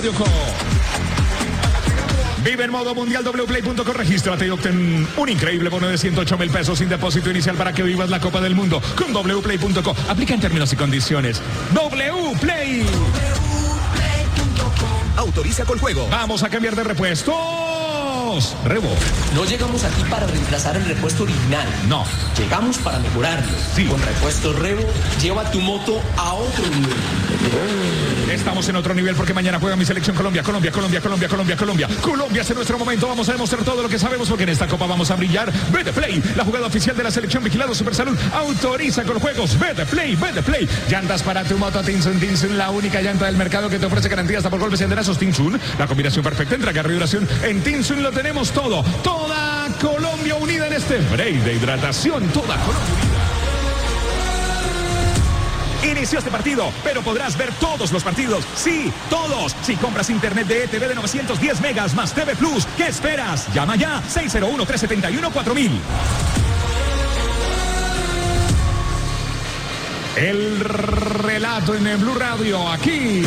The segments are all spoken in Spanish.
Radio Co. Vive en modo mundial wplay.co, regístrate y obtén un increíble bono de 108,000 pesos sin depósito inicial para que vivas la Copa del Mundo con wplay.co. Aplica en términos y condiciones. Wplay. Autoriza con juego. Vamos a cambiar de repuestos. Rebo. No llegamos aquí para reemplazar el repuesto original. No. Llegamos para mejorarlo. Sí. Con Repuestos Rebo, lleva tu moto a otro nivel. Estamos en otro nivel porque mañana juega mi selección Colombia. Colombia es en nuestro momento. Vamos a demostrar todo lo que sabemos porque en esta copa vamos a brillar. Vete Play, la jugada oficial de la selección Vigilado Supersalud. Autoriza con juegos. Vete Play. Llantas para tu moto Tinsun. La única llanta del mercado que te ofrece garantía hasta por golpes y enderezos. Tinsun, la combinación perfecta entre agarre y duración. En Tinsun lo tenemos todo. Toda Colombia unida en este break de hidratación. Toda Colombia unida. Inició este partido, pero podrás ver todos los partidos. Sí, todos. Si compras internet de ETV de 910 megas más TV Plus, ¿qué esperas? Llama ya 601-371-4000. El relato en el Blue Radio aquí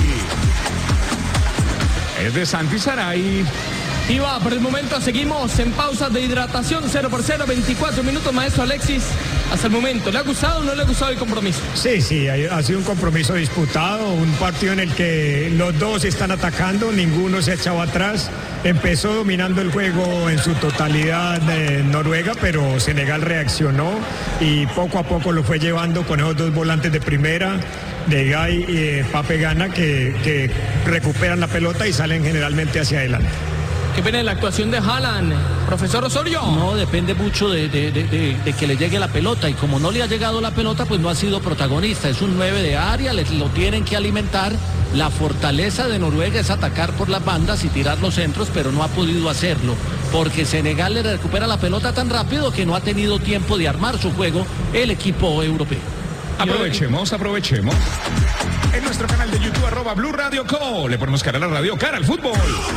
es de Santi Saray. Y va, por el momento seguimos en pausa de hidratación 0-0, 24 minutos, maestro Alexis. Hasta el momento, ¿le ha gustado o no le ha gustado el compromiso? Sí, ha sido un compromiso disputado, un partido en el que los dos están atacando, ninguno se ha echado atrás. Empezó dominando el juego en su totalidad Noruega, pero Senegal reaccionó y poco a poco lo fue llevando con esos dos volantes de primera, de Gay y Pape Gana, que recuperan la pelota y salen generalmente hacia adelante. ¿Qué viene la actuación de Haaland, profesor Osorio? No, depende mucho de que le llegue la pelota, y como no le ha llegado la pelota, pues no ha sido protagonista. Es un 9 de área, lo tienen que alimentar. La fortaleza de Noruega es atacar por las bandas y tirar los centros, pero no ha podido hacerlo, porque Senegal le recupera la pelota tan rápido que no ha tenido tiempo de armar su juego el equipo europeo. Aprovechemos. En nuestro canal de YouTube, @Blue Radio Co. Le ponemos cara a la radio, cara al fútbol.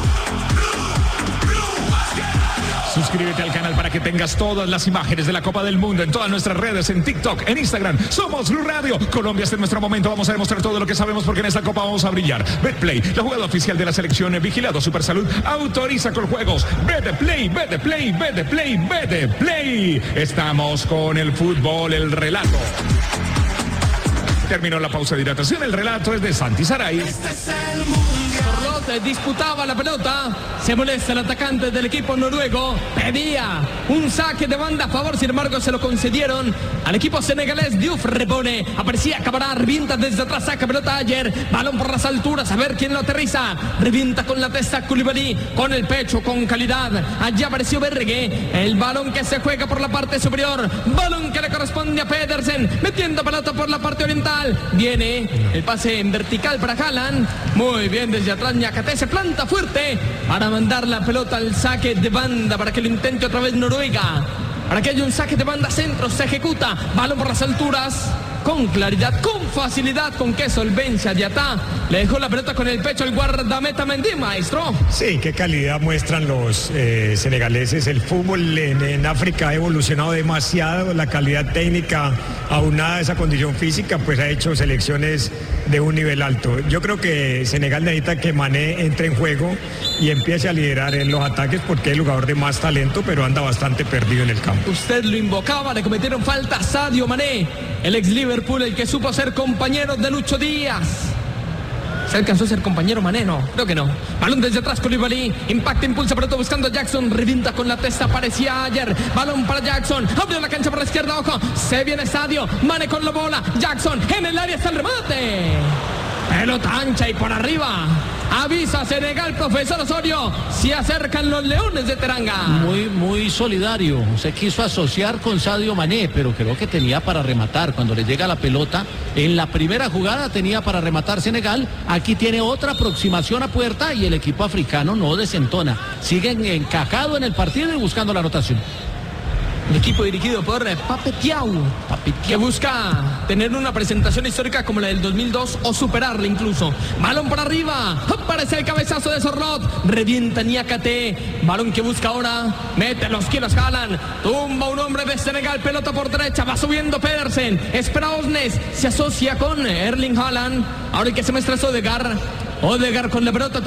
Suscríbete al canal para que tengas todas las imágenes de la Copa del Mundo en todas nuestras redes, en TikTok, en Instagram. Somos Blue Radio. Colombia está en nuestro momento. Vamos a demostrar todo lo que sabemos porque en esta Copa vamos a brillar. Betplay, la jugada oficial de la selección Vigilado Supersalud. Autoriza con juegos. Vete Play. Estamos con el fútbol, el relato. Terminó la pausa de hidratación. El relato es de Santi Saray. Sorloth disputaba la pelota. Se molesta el atacante del equipo noruego. Pedía un saque de banda a favor. Sin embargo, se lo concedieron al equipo senegalés. Diouf repone. Aparecía Camará. Revienta desde atrás. Saca pelota ayer. Balón por las alturas. A ver quién lo aterriza. Revienta con la testa Koulibaly. Con el pecho, con calidad. Allí apareció Berge. El balón que se juega por la parte superior. Balón que le corresponde a Pedersen. Metiendo pelota por la parte oriental. Viene el pase en vertical para Haaland. Muy bien desde atrás. Ñacate se planta fuerte para mandar la pelota al saque de banda para que lo intente otra vez Noruega. Para que haya un saque de banda centro, se ejecuta. Balón por las alturas. Con claridad, con facilidad, con qué solvencia Diatá. Le dejó la pelota con el pecho al guardameta Mendy, maestro. Sí, qué calidad muestran los senegaleses. El fútbol en África ha evolucionado demasiado. La calidad técnica aunada a esa condición física, pues ha hecho selecciones de un nivel alto. Yo creo que Senegal necesita que Mané entre en juego y empiece a liderar en los ataques porque es el jugador de más talento, pero anda bastante perdido en el campo. Usted lo invocaba, le cometieron falta a Sadio Mané, el ex Liverpool, el que supo ser compañero de Lucho Díaz. ¿Se alcanzó a ser compañero Mané? No, creo que no. Balón desde atrás, Koulibaly. Impacta, impulsa, pelota buscando a Jackson. Revienta con la testa, parecía ayer. Balón para Jackson. Abrió la cancha por la izquierda, ojo. Se viene Sadio. Mané con la bola. Jackson en el área está el remate. Pelota ancha y por arriba. Avisa Senegal, profesor Osorio. Se acercan los Leones de Teranga. Muy solidario. Se quiso asociar con Sadio Mané, pero creo que tenía para rematar. Cuando le llega la pelota, en la primera jugada tenía para rematar Senegal. Aquí tiene otra aproximación a puerta y el equipo africano no desentona. Siguen encajado en el partido y buscando la anotación. El equipo dirigido por Pape Thiaw, que busca tener una presentación histórica como la del 2002 o superarla incluso. Balón por arriba, aparece el cabezazo de Sorloth, revienta Ñacate, balón que busca ahora, mete los kilos Haaland, tumba un hombre de Senegal, pelota por derecha, va subiendo Pedersen, espera Osnes, se asocia con Erling Haaland, ahora el que se muestra es Odegaard con la pelota.